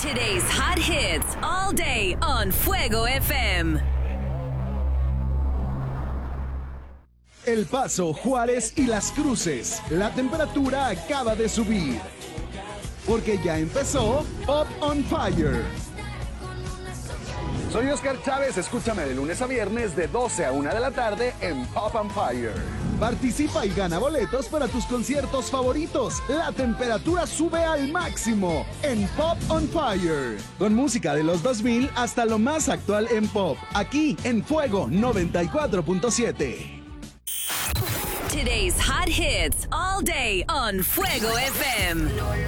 Today's hot hits all day on Fuego FM. El Paso, Juárez y Las Cruces. La temperatura acaba de subir. Porque ya empezó Pop on Fire. Soy Oscar Chávez, escúchame de lunes a viernes de 12 a 1 de la tarde en Pop on Fire. Participa y gana boletos para tus conciertos favoritos. La temperatura sube al máximo en Pop on Fire. Con música de los 2000 hasta lo más actual en pop. Aquí en Fuego 94.7. Today's hot hits all day on Fuego FM.